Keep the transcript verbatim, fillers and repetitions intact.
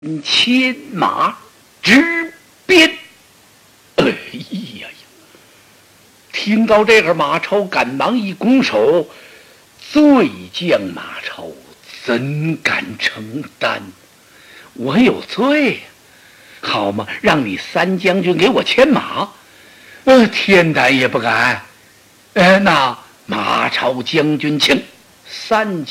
牵马之鞭。哎呀呀！听到这个，马超赶忙一拱手：“罪将马超，怎敢承担？我有罪呀！好嘛，让你三将军给我牵马，呃，天胆也不敢。呃，那马超将军请。”三